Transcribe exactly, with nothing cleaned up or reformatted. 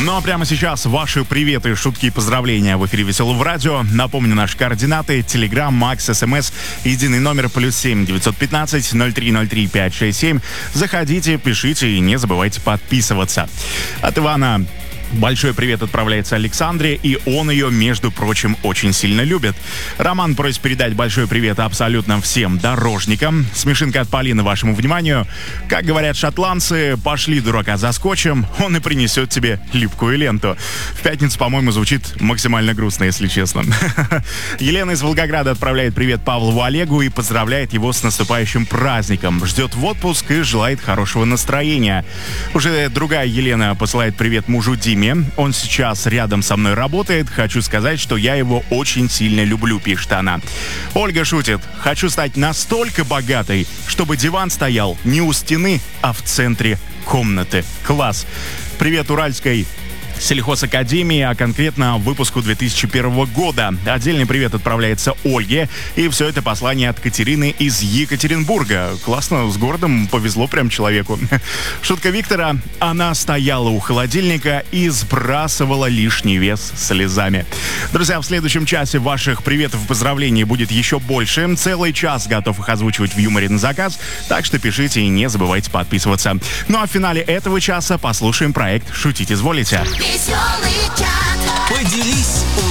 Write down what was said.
Ну а прямо сейчас ваши приветы, шутки и поздравления в эфире Веселого радио. Напомню, наши координаты: Телеграм, Макс, СМС, единый номер плюс семь девятьсот пятнадцать ноль три ноль три пять шесть семь. Заходите, пишите и не забывайте подписываться. От Ивана большой привет отправляется Александре, и он ее, между прочим, очень сильно любит. Роман просит передать большой привет абсолютно всем дорожникам. Смешинка от Полины вашему вниманию. Как говорят шотландцы, пошли дурака за скотчем, он и принесет тебе липкую ленту. В пятницу, по-моему, звучит максимально грустно, если честно. Елена из Волгограда отправляет привет Павлу Олегу и поздравляет его с наступающим праздником. Ждет в отпуск и желает хорошего настроения. Уже другая Елена посылает привет мужу Диме. Он сейчас рядом со мной работает. Хочу сказать, что я его очень сильно люблю, пишет она. Ольга шутит. Хочу стать настолько богатой, чтобы диван стоял не у стены, а в центре комнаты. Класс. Привет Уральской сельхозакадемии, а конкретно выпуску две тысячи первого года. Отдельный привет отправляется Ольге. И все это послание от Катерины из Екатеринбурга. Классно, с городом повезло прям человеку. Шутка Виктора. Она стояла у холодильника и сбрасывала лишний вес слезами. Друзья, в следующем часе ваших приветов и поздравлений будет еще больше. Целый час готов их озвучивать в юморе на заказ. Так что пишите и не забывайте подписываться. Ну а в финале этого часа послушаем проект «Шутить изволите». Веселый чат. Поделись